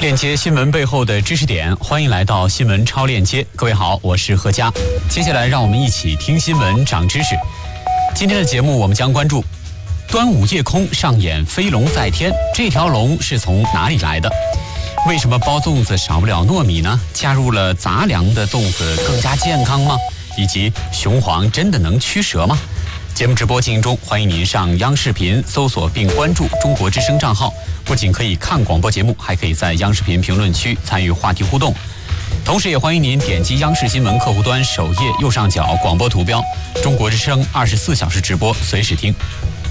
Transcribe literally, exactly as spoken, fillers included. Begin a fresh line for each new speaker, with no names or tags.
链接新闻背后的知识点，欢迎来到新闻超链接。各位好，我是何佳。接下来让我们一起听新闻长知识。今天的节目我们将关注端午夜空上演飞龙在天，这条龙是从哪里来的？为什么包粽子少不了糯米呢？加入了杂粮的粽子更加健康吗？以及雄黄真的能驱蛇吗？节目直播进行中，欢迎您上央视频搜索并关注中国之声账号，不仅可以看广播节目，还可以在央视频评论区参与话题互动。同时也欢迎您点击央视新闻客户端首页右上角广播图标，中国之声二十四小时直播，随时听。